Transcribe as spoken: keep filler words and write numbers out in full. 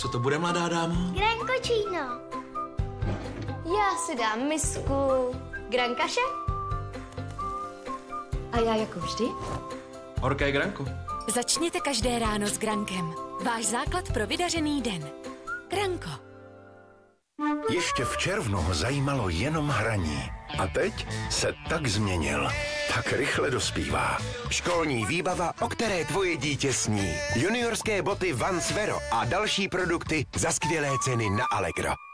Co to bude, mladá dáma? Grankočíno. Já si dám misku grankaše. A já jako vždy. Horké granko. Začněte každé ráno s Grankem. Váš základ pro vydařený den. Granko. Ještě v červnu ho zajímalo jenom hraní. A teď se tak změnil. Tak rychle dospívá. Školní výbava, o které tvoje dítě sní. Juniorské boty Vans Vero a další produkty za skvělé ceny na Allegro.